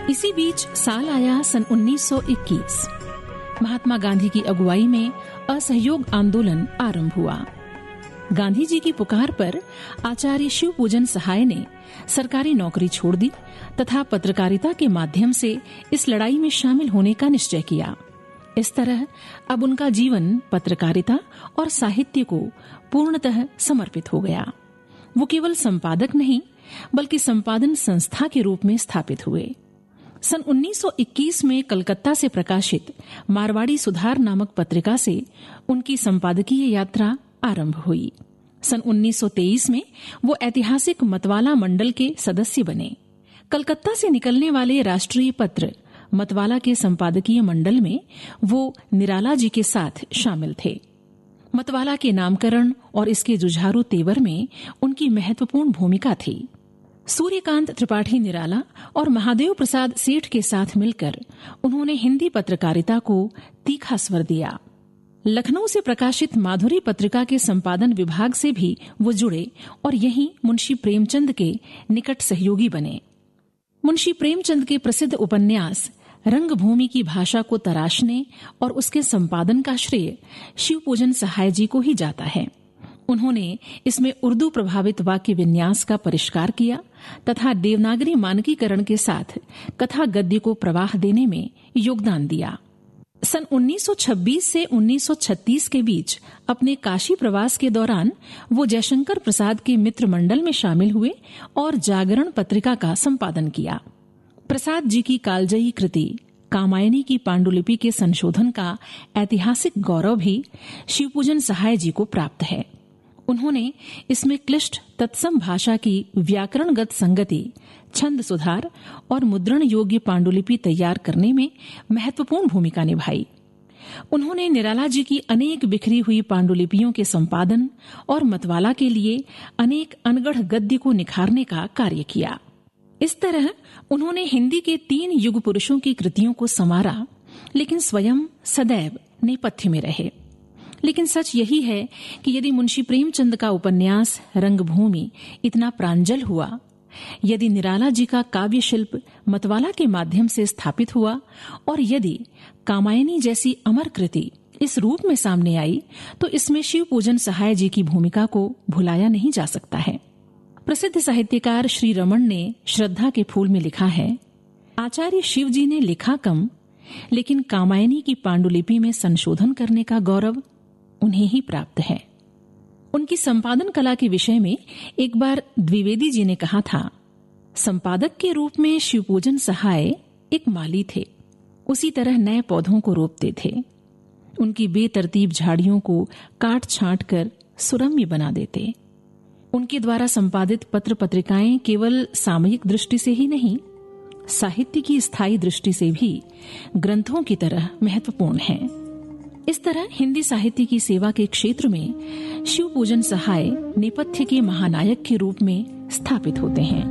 इसी बीच साल आया सन 1921। महात्मा गांधी की अगुवाई में असहयोग आंदोलन आरंभ हुआ। गांधी जी की पुकार पर आचार्य शिवपूजन सहाय ने सरकारी नौकरी छोड़ दी तथा पत्रकारिता के माध्यम से इस लड़ाई में शामिल होने का निश्चय किया। इस तरह अब उनका जीवन पत्रकारिता और साहित्य को पूर्णतः समर्पित हो गया। वो केवल संपादक नहीं बल्कि संपादन संस्था के रूप में स्थापित हुए। सन 1921 में कलकत्ता से प्रकाशित मारवाड़ी सुधार नामक पत्रिका से उनकी संपादकीय यात्रा आरंभ हुई। सन 1923 में वो ऐतिहासिक मतवाला मंडल के सदस्य बने। कलकत्ता से निकलने वाले राष्ट्रीय पत्र मतवाला के संपादकीय मंडल में वो निराला जी के साथ शामिल थे। मतवाला के नामकरण और इसके जुझारू तेवर में उनकी महत्वपूर्ण भूमिका थी। सूर्यकांत त्रिपाठी निराला और महादेव प्रसाद सेठ के साथ मिलकर उन्होंने हिंदी पत्रकारिता को तीखा स्वर दिया। लखनऊ से प्रकाशित माधुरी पत्रिका के संपादन विभाग से भी वो जुड़े और यहीं मुंशी प्रेमचंद के निकट सहयोगी बने। मुंशी प्रेमचंद के प्रसिद्ध उपन्यास रंगभूमि की भाषा को तराशने और उसके संपादन का श्रेय शिवपूजन सहाय जी को ही जाता है। उन्होंने इसमें उर्दू प्रभावित वाक्य विन्यास का परिष्कार किया तथा देवनागरी मानकीकरण के साथ कथा गद्य को प्रवाह देने में योगदान दिया। सन 1926 से 1936 के बीच अपने काशी प्रवास के दौरान वो जयशंकर प्रसाद के मित्र मंडल में शामिल हुए और जागरण पत्रिका का संपादन किया। प्रसाद जी की कालजयी कृति कामायनी की पांडुलिपि के संशोधन का ऐतिहासिक गौरव भी शिवपूजन सहाय जी को प्राप्त है। उन्होंने इसमें क्लिष्ट तत्सम भाषा की व्याकरणगत संगति, छंद सुधार और मुद्रण योग्य पांडुलिपि तैयार करने में महत्वपूर्ण भूमिका निभाई। उन्होंने निराला जी की अनेक बिखरी हुई पांडुलिपियों के संपादन और मतवाला के लिए अनेक अनगढ़ गद्य को निखारने का कार्य किया। इस तरह उन्होंने हिंदी के 3 युग पुरुषों की कृतियों को संवारा, लेकिन स्वयं सदैव नेपथ्य में रहे। लेकिन सच यही है कि यदि मुंशी प्रेमचंद का उपन्यास रंगभूमि इतना प्रांजल हुआ, यदि निराला जी का काव्य शिल्प मतवाला के माध्यम से स्थापित हुआ और यदि कामायनी जैसी अमर कृति इस रूप में सामने आई, तो इसमें शिवपूजन सहाय जी की भूमिका को भुलाया नहीं जा सकता है। प्रसिद्ध साहित्यकार श्री रमण ने श्रद्धा के फूल में लिखा है, आचार्य शिव जी ने लिखा कम, लेकिन कामायनी की पांडुलिपि में संशोधन करने का गौरव उन्हें ही प्राप्त है। उनकी संपादन कला के विषय में एक बार द्विवेदी जी ने कहा था, संपादक के रूप में शिवपूजन सहाय एक माली थे, उसी तरह नए पौधों को रोपते थे। उनकी बेतरतीब झाड़ियों को काट छांट कर सुरम्य बना देते। उनके द्वारा संपादित पत्र पत्रिकाएं केवल सामयिक दृष्टि से ही नहीं, साहित्य की स्थायी दृष्टि से भी ग्रंथों की तरह महत्वपूर्ण हैं। इस तरह हिंदी साहित्य की सेवा के क्षेत्र में शिवपूजन सहाय नेपथ्य के महानायक के रूप में स्थापित होते हैं।